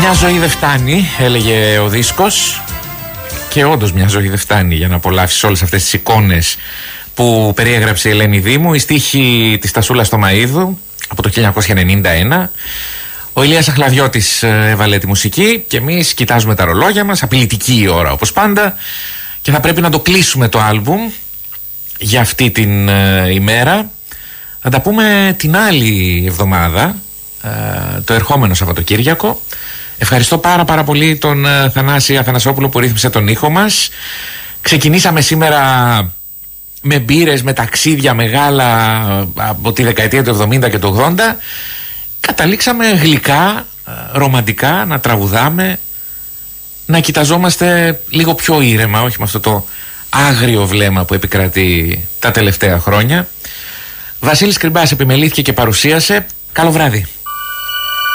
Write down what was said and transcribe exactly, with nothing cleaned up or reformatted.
Μια ζωή δεν φτάνει, έλεγε ο δίσκος. Και όντως μια ζωή δεν φτάνει για να απολαύσεις όλες αυτές τις εικόνες που περιέγραψε η Ελένη Δήμου. Η στίχη της Τασούλας Τομαΐδου από το χίλια εννιακόσια ενενήντα ένα. Ο Ηλίας Αχλαδιώτης έβαλε τη μουσική και εμείς κοιτάζουμε τα ρολόγια μας. Απειλητική η ώρα όπως πάντα. Και θα πρέπει να το κλείσουμε το άλμπουμ για αυτή την ε, ημέρα. Θα τα πούμε την άλλη εβδομάδα, ε, το ερχόμενο Σαββατοκύριακο. Ευχαριστώ πάρα πάρα πολύ τον ε, Θανάση Αθανασόπουλο που ρύθμισε τον ήχο μας. Ξεκινήσαμε σήμερα με μπύρες, με ταξίδια μεγάλα από τη δεκαετία του εβδομήντα και του ογδόντα. Καταλήξαμε γλυκά, ρομαντικά, να τραγουδάμε, να κοιταζόμαστε λίγο πιο ήρεμα, όχι με αυτό το άγριο βλέμμα που επικρατεί τα τελευταία χρόνια. Βασίλης Κρυμπάς επιμελήθηκε και παρουσίασε. Καλό βράδυ.